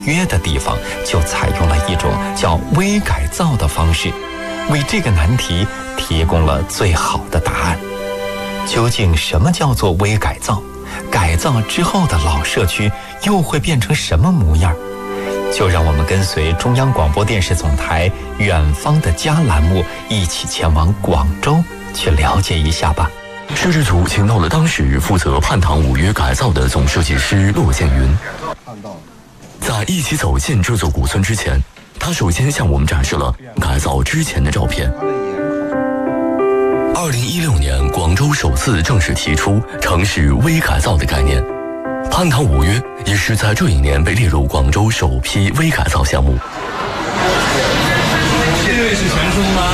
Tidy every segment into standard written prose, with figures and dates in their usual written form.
约的地方就采用了一种叫微改造的方式，为这个难题提供了最好的答案。究竟什么叫做微改造？改造之后的老社区又会变成什么模样？就让我们跟随中央广播电视总台《远方的家》栏目一起前往广州去了解一下吧。 摄制组请到了当时负责泮塘五约改造的总设计师骆建云。在一起走进这座古村之前，他首先向我们展示了改造之前的照片。2016年，广州首次正式提出城市微改造的概念，泮塘五约也是在这一年被列入广州首批微改造项目。 这位是全叔吗？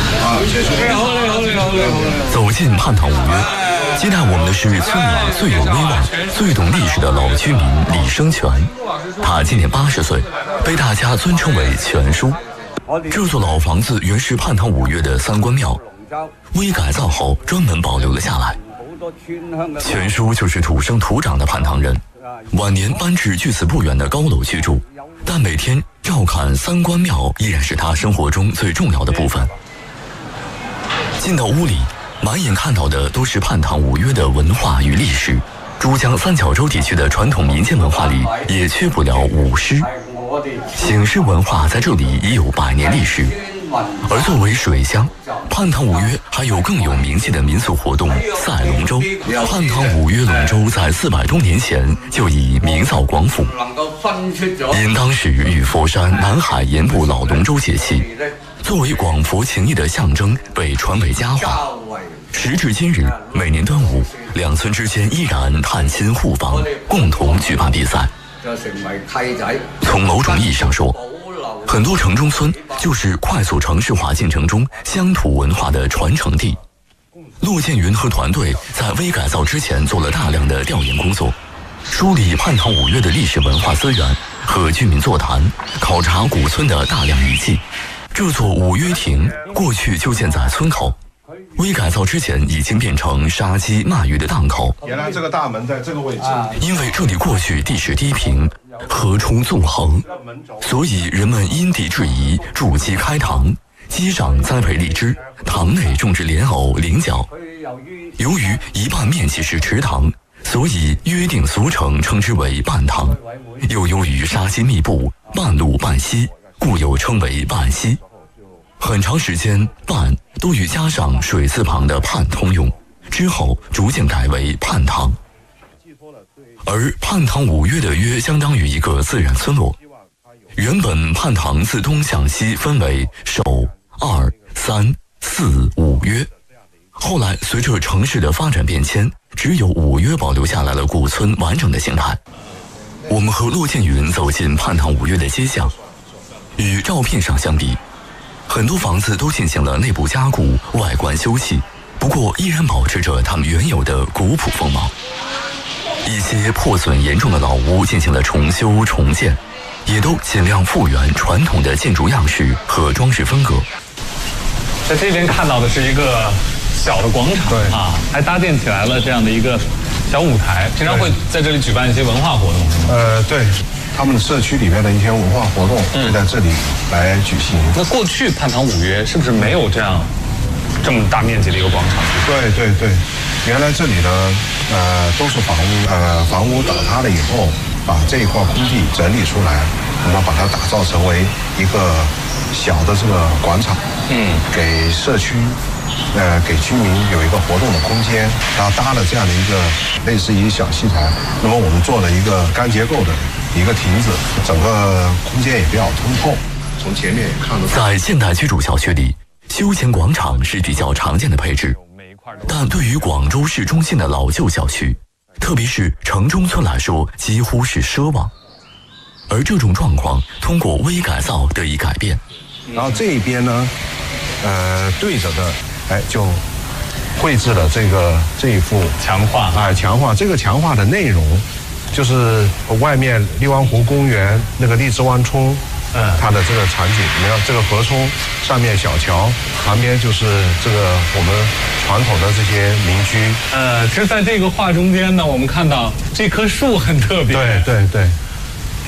走进泮塘五约，接待我们的是村里最有威望、最懂历史的老居民李生全。他今年80岁，被大家尊称为全叔。这座老房子原是泮塘五约的三官庙，微改造后专门保留了下来。全叔就是土生土长的泮塘人，晚年搬至距此不远的高楼居住，但每天照看三官庙依然是他生活中最重要的部分。进到屋里，满眼看到的都是泮塘五约的文化与历史。珠江三角洲地区的传统民间文化里也缺不了舞狮。醒狮文化在这里已有100年历史。而作为水乡，泮塘五约还有更有名气的民俗活动赛龙舟。泮塘五约龙舟在400多年前就已名噪广府，因当时与佛山、南海沿部老龙舟节气作为广佛情谊的象征被传为佳话。时至今日，每年端午，两村之间依然探亲互访，共同举办比赛。从某种意义上说，很多城中村就是快速城市化进程中乡土文化的传承地。骆建云和团队在微改造之前做了大量的调研工作，梳理泮塘五约的历史文化资源，和居民座谈，考察古村的大量遗迹。这座五约亭过去就建在村口，微改造之前已经变成杀鸡卖鱼的档口。 原来这个大门在这个位置， 因为这里过去地势低平，河出纵横，所以人们因地制宜筑基开塘，基上栽培荔枝，塘内种植莲藕、菱角。由于一半面积是池塘，所以约定俗成称之为半塘。又由于沙溪密布，半路半溪，故又称为半溪。很长时间，半都与加上水字旁的泮通用，之后逐渐改为泮塘。而泮塘五约的约相当于一个自然村落。原本泮塘自东向西分为首、二、三、四、五约，后来随着城市的发展变迁，只有五约保留下来了古村完整的形态。我们和骆建云走进泮塘五约的街巷，与照片上相比，很多房子都进行了内部加固，外观修葺，不过依然保持着它们原有的古朴风貌。一些破损严重的老屋进行了重修重建，也都尽量复原传统的建筑样式和装饰风格。 在这边看到的是一个小的广场，对啊，还搭建起来了这样的一个小舞台，平常会在这里举办一些文化活动。 对。他们的社区里面的一些文化活动会在这里来举行。 那过去泮塘五约是不是没有这么大面积的一个广场？ 对，原来这里呢，都是房屋，房屋倒塌了以后，把这一块空地整理出来，那么把它打造成为一个小的这个广场，给社区。给居民有一个活动的空间，然后搭了这样的一个类似于小戏台，那么我们做了一个干结构的一个亭子，整个空间也比较通透，从前面也看得到。 在现代居住小区里，休闲广场是比较常见的配置，但对于广州市中心的老旧小区，特别是城中村来说，几乎是奢望。而这种状况通过微改造得以改变。 然后这一边呢，对着的。就绘制了这一幅墙画， 墙画。这个墙画的内容，就是外面荔湾湖公园那个荔枝湾冲，它的这个场景，你看这个河冲上面小桥，旁边就是这个我们传统的这些民居。 其实在这个画中间呢，我们看到这棵树很特别。 对，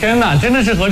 天哪，真的是和